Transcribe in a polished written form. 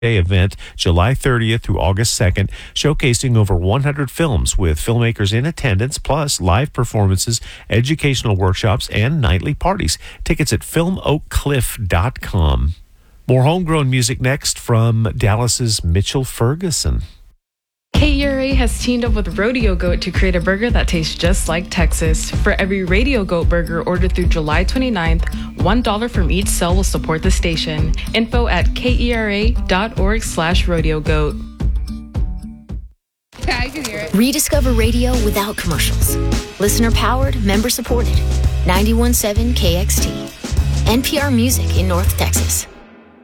Day event July 30th through August 2nd, showcasing over 100 films with filmmakers in attendance, plus live performances, educational workshops, and nightly parties. Tickets at filmoakcliff.com. More homegrown music next from Dallas's Mitchell Ferguson. KERA has teamed up with Rodeo Goat to create a burger that tastes just like Texas. For every Radio Goat burger ordered through July 29th, $1 from each sale will support the station. Info at kera.org/rodeogoat. Yeah, I can hear it. Rediscover radio without commercials. Listener-powered, member-supported. 91.7 KXT. NPR Music in North Texas.